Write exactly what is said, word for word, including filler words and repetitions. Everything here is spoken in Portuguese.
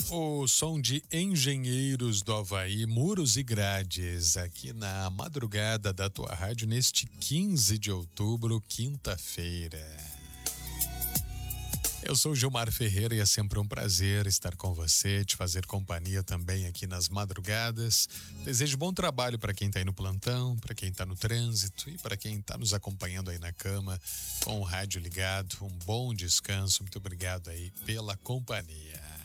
O som de Engenheiros do Havaí, Muros e Grades, aqui na madrugada da tua rádio, neste quinze de outubro, quinta-feira. Eu sou Gilmar Ferreira e é sempre um prazer estar com você, te fazer companhia também aqui nas madrugadas. Desejo bom trabalho para quem está aí no plantão, para quem está no trânsito e para quem está nos acompanhando aí na cama com o rádio ligado. Um bom descanso, muito obrigado aí pela companhia.